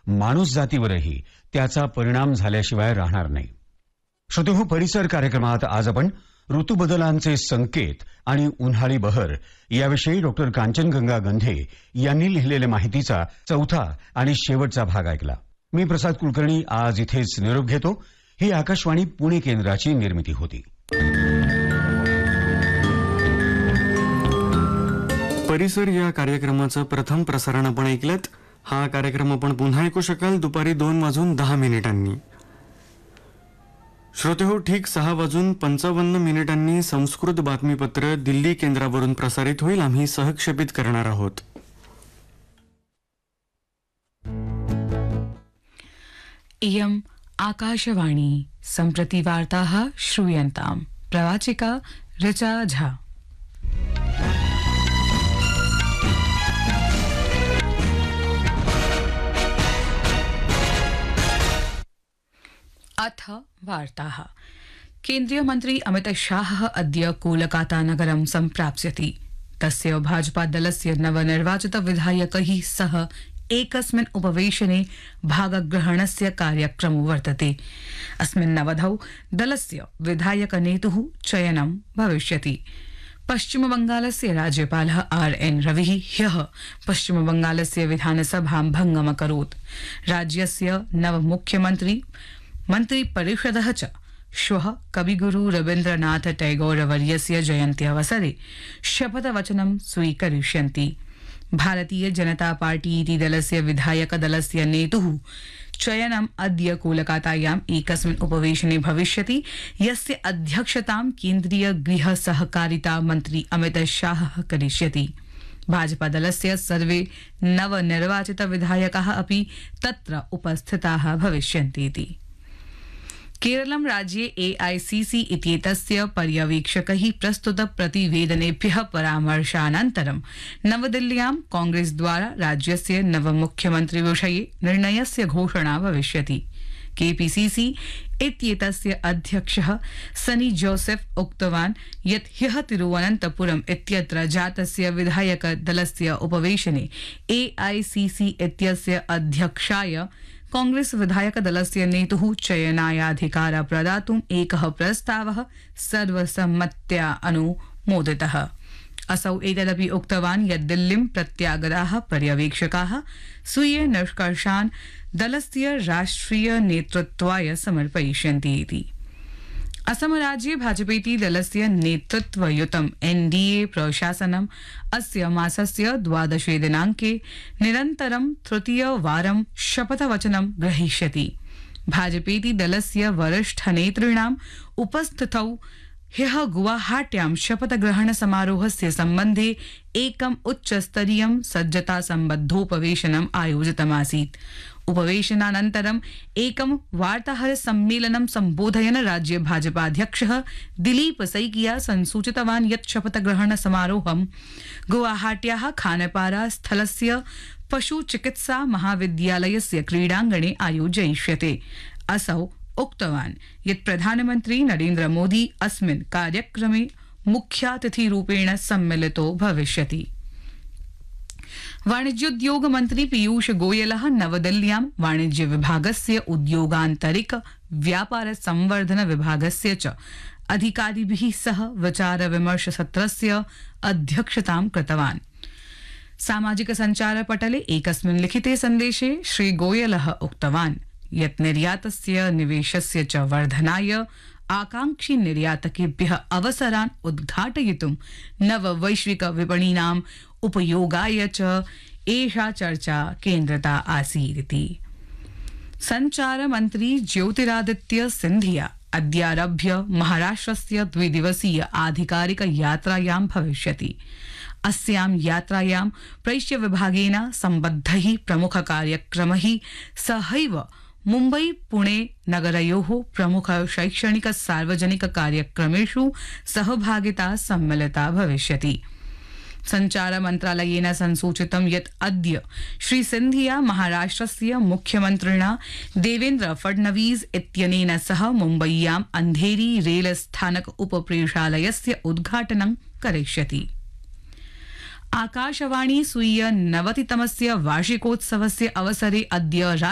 माणूस जातीवरही त्याचा परिणाम झाल्याशिवाय राहणार नाही. श्रोतेहो, परिसर कार्यक्रमात आज आपण ऋतुबदलांचे संकेत आणि उन्हाळी बहर याविषयी डॉक्टर कांचनगंगा गंधे यांनी लिहिलेल्या माहितीचा चौथा आणि शेवटचा भाग ऐकला. मी प्रसाद कुलकर्णी आज इथेच निरोप घेतो. ही आकाशवाणी पुणे केंद्राची निर्मिती होती. परिसर या कार्यक्रमाचं प्रथम प्रसारण आपण ऐकलत. हा कार्यक्रम आपण पुन्हा ऐकू शकाल दुपारी 2:10 श्रोतेहो, ठीक 6:55 संस्कृत बातमीपत्र दिल्ली केंद्रावरून प्रसारित होईल. आम्ही सहक्षेपित करणार आहोत. इयम् आकाशवाणी. सम्प्रति वार्ताः श्रूयन्ताम्. प्रवाचिका ऋचा झा. अथ वार्ताः. केन्द्रीय मन्त्री अमित शाहः अद्य कोलकाता नगरं सम्प्राप्स्यति. तस्य भाजपा दलस्य नवनिर्वाचित विधायकैः सह एकस्मिन् उपवेशने भागग्रहणस्य कार्यक्रमो वर्तते. अस्मिन् अवधौ दलस्य विधायक नेतुः चयनं भविष्यति. पश्चिमबंगालस्य राज्यपालः आर्.एन्. रविः ह्यः पश्चिमबंगालस्य विधानसभां भङ्गमकरोत्. राज्यस्य नवमुख्यमन्त्री मन्त्रिपरिषदः च श्वः कविगुरु रवीन्द्रनाथ टैगोरवर्यस्य जयन्त्यवसरे शपथवचनं स्वीकरिष्यन्ति. भारतीय जनता पार्टी इति दलस्य विधायक दलस्य नेतुः चयनम् अद्य कोलकातायाम् एकस्मिन् उपवेशने भविष्यति, यस्य अध्यक्षतां केन्द्रीय गृह सहकारिता मन्त्री अमित शाहः करिष्यति. भाजपा दलस्य सर्वे नवनिर्वाचित विधायकाः अपि तत्र उपस्थिताः भविष्यन्ति. केरलं राज्ये एआईसीसी इत्येतस्य पर्यवेक्षकैः प्रस्तुत प्रतिवेदनेभ्यः परामर्शानन्तरं नवदिल्ल्यां कांग्रेस द्वारा राज्यस्य नवमुख्यमन्त्रिविषये निर्णयस्य घोषणा भविष्यति. केपीसीसी इत्येतस्य अध्यक्षः सनी जोसेफ उक्तवान् यत् ह्यः तिरुवनन्तपुरम् इत्यत्र जातस्य विधायक दलस्य उपवेशने एआईसीसी इत्यस्य अध्यक्षाय कांग्रेस विधायक दलस्य नेतुः चयनायाधिकार प्रदातुम् एकः प्रस्तावः सर्वसम्मत्या अनुमोदितः. असौ एतदपि उक्तवान् यत् दिल्लीं प्रत्यागताः पर्यवेक्षकाः स्वीय निष्कर्षान् दलस्य राष्ट्रिय नेतृत्वाय समर्पयिष्यन्ति इति. असम राज्ये भाजपेति दलस्य नेतृत्वयुतम् एनडीए प्रशासनम् अस्य मासस्य 12 दिनाङ्के निरन्तरं तृतीयवारं शपथवचनं ग्रहीष्यति. भाजपेति दलस्य वरिष्ठनेतॄणाम् उपस्थितौ ह्यः गुवाहाट्यां शपथग्रहण समारोहस्य सम्बन्धे एकम् उच्चस्तरीयं सज्जता सम्बद्धोपवेशनम् आयोजितमासीत्. उपवेशनानन्तरम् एकं वार्ताहर सम्मेलनं सम्बोधयन् राज्य भाजपाध्यक्षः दिलीप सैकिया संसूचितवान् यत् शपथग्रहण समारोहं गुवाहाट्याः खानपारा स्थलस्य पशु चिकित्सा महाविद्यालयस्य क्रीडाङ्गणे आयोजयिष्यते. असौ उक्तवान् यत् प्रधानमन्त्री नरेन्द्र मोदी अस्मिन् कार्यक्रमे मुख्यातिथिरूपेण सम्मिलितो भविष्यति. वाणिज्योद्योग मन्त्री पीयूष गोयलः नवदिल्ल्यां वाणिज्य विभागस्य उद्योगान्तरिक व्यापार संवर्धन विभागस्य च अधिकारिभिः सह विचार विमर्श सत्रस्य अध्यक्षतां कृतवान्. सामाजिक सञ्चार पटले एकस्मिन् लिखिते सन्देशे श्री गोयलः उक्तवान् यत् निर्यातस्य निवेशस्य च वर्धनाय आकांक्षी निर्यातकेभ्यः अवसरान् उद्घाटयितुं नववैश्विक विपणीनाम् उपयोगाय च एषा चर्चा केन्द्रिता आसीदिति. सञ्चार मन्त्री ज्योतिरादित्य सिन्धिया अद्यारभ्य महाराष्ट्रस्य 2 दिवसीय आधिकारिक यात्रायां भविष्यति. अस्यां यात्रायां प्रैष्य विभागेन सम्बद्धैः प्रमुख कार्यक्रमैः सहैव मुम्बई पुणे नगरयोः प्रमुख शैक्षणिक सार्वजनिक कार्यक्रमेषु सहभागिता सम्मिलिता भविष्यति. संचार मन्त्रालयेन संसूचितं यत् अद्य श्री सिन्धिया महाराष्ट्रस्य मुख्यमन्त्रिणा देवेन्द्र फडणवीस इत्यनेन सह मुम्बय्याम् अन्धेरी रेल स्थानक उपप्रेषालयस्य उद्घाटनं करिष्यति. आकाशवाणी स्वीय 90तमस्य वार्षिकोत्सवस्य अवसरे अद्य